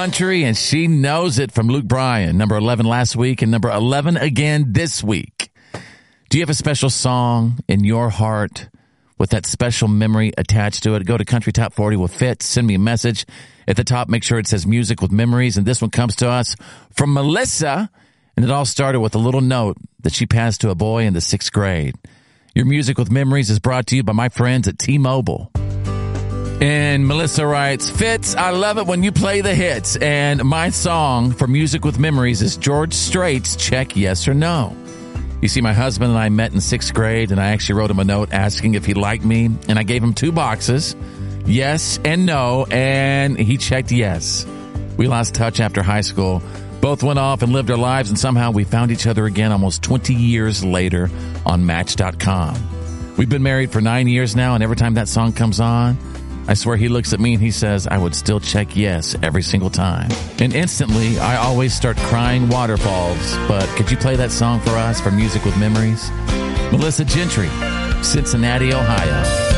country, and she knows it from Luke Bryan. Number 11 last week and number 11 again this week. Do you have a special song in your heart with that special memory attached to it? Go to Country Top 40 with Fitz. Send me a message. At the top, make sure it says Music with Memories. And this one comes to us from Melissa. And it all started with a little note that she passed to a boy in the 6th grade. Your Music with Memories is brought to you by my friends at T-Mobile. And Melissa writes, Fitz, I love it when you play the hits. And my song for Music with Memories is George Strait's Check Yes or No. You see, my husband and I met in 6th grade, and I actually wrote him a note asking if he liked me. And I gave him 2 boxes, yes and no, and he checked yes. We lost touch after high school. Both went off and lived our lives, and somehow we found each other again almost 20 years later on Match.com. We've been married for 9 years now, and every time that song comes on, I swear he looks at me and he says, I would still check yes every single time. And instantly, I always start crying waterfalls. But could you play that song for us for Music with Memories? Melissa Gentry, Cincinnati, Ohio.